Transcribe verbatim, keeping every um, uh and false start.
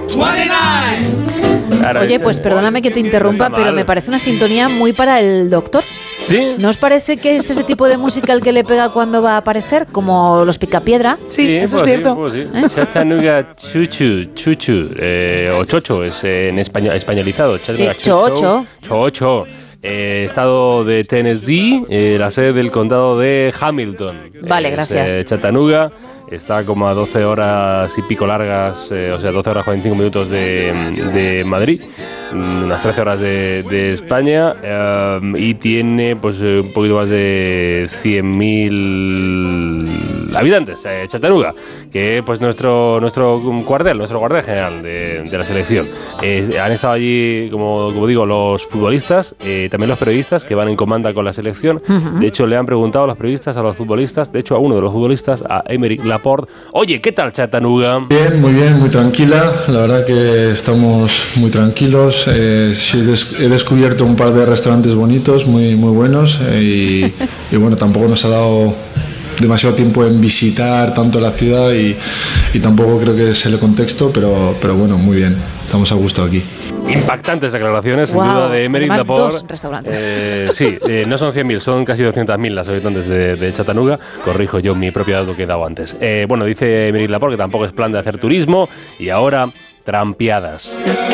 Claro, Oye, pues perdóname que te interrumpa, no pero me parece una sintonía muy para el Doctor. ¿Sí? ¿No os parece que es ese tipo de música el que le pega cuando va a aparecer? Como los Picapiedra. Sí, sí, eso pues es cierto. Sí, pues sí. ¿Eh? Chattanooga Chuchu, Chuchu, eh, o Chocho, es eh, en español, españolizado. Chattanooga Sí, Chocho. Chocho. Eh, estado de Tennessee, eh, la sede del condado de Hamilton. Vale, es, gracias. Eh, Chattanooga. Está como a doce horas y pico largas, eh, o sea, doce horas cuarenta y cinco minutos de, de Madrid, unas trece horas de, de España, eh, y tiene pues un poquito más de cien mil habitantes, eh, Chattanooga, que es pues nuestro, nuestro cuartel, nuestro cuartel general de, de la selección. Eh, han estado allí, como, como digo, los futbolistas, eh, también los periodistas que van en comanda con la selección. Uh-huh. De hecho, le han preguntado a los periodistas, a los futbolistas, de hecho a uno de los futbolistas, a Aymeric Laporte, oye, ¿qué tal Chattanooga? Bien, muy bien, muy tranquila. La verdad que estamos muy tranquilos. Eh, sí, des- he descubierto un par de restaurantes bonitos, muy, muy buenos. Eh, y, y bueno, tampoco nos ha dado demasiado tiempo en visitar tanto la ciudad y, y tampoco creo que es el contexto, pero, pero bueno, muy bien. Estamos a gusto aquí. Impactantes declaraciones, wow, sin duda, de Aymeric Laporte. Dos restaurantes. Eh, sí, eh, no son cien mil, son casi doscientos mil las habitantes de, de Chattanooga. Corrijo yo mi propio dato que he dado antes. Eh, bueno, dice Aymeric Laporte que tampoco es plan de hacer turismo y ahora trampeadas.